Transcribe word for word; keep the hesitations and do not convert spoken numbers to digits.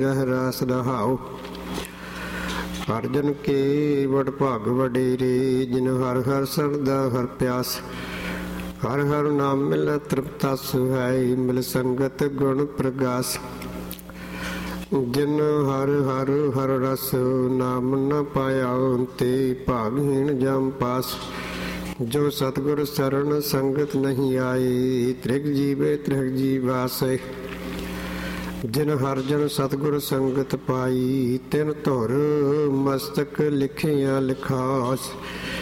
ਰਾਸ ਰਹਾਉ। ਹਰ ਜਨ ਕੇ ਵਡ ਭਾਗ ਵਡੇਰੇ, ਜਿਨ ਹਰ ਹਰ ਸਰਦਾ ਹਰ ਪਿਆਸ। ਹਰ ਹਰ ਨਾਮ ਮਿਲ ਤ੍ਰਿਪਤਾ ਸੁਹਾਈ, ਮਿਲ ਸੰਗਤ ਗੁਣ ਪ੍ਰਗਾਸ। ਜਿਨ ਹਰ ਹਰ ਹਰ ਰਸ ਨਾਮ ਨ ਪਾਇਆ, ਤੇ ਭਾਗਹੀਣ ਜਮ ਪਾਸ। ਜੋ ਸਤਿਗੁਰ ਸਰਣ ਸੰਗਤ ਨਹੀਂ ਆਈ, ਤ੍ਰਿਗ ਜੀਵੇ ਤ੍ਰਿਗ ਜੀਵਾਸੇ। ਜਿਨ ਹਰ ਜਨ ਸਤਿਗੁਰ ਸੰਗਤ ਪਾਈ, ਤਿਨ ਧੁਰ ਮਸਤਕ ਲਿਖਿਆ ਲਿਖਾਸ।